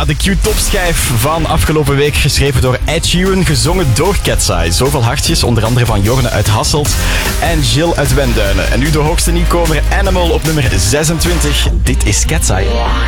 de Q-topschijf van afgelopen week, geschreven door Ed Sheeran, gezongen door Cat's Eye. Zoveel hartjes, onder andere van Jorne uit Hasselt en Jill uit Wenduinen. En nu de hoogste nieuwkomer Animal op nummer 26. Dit is Cat's Eye.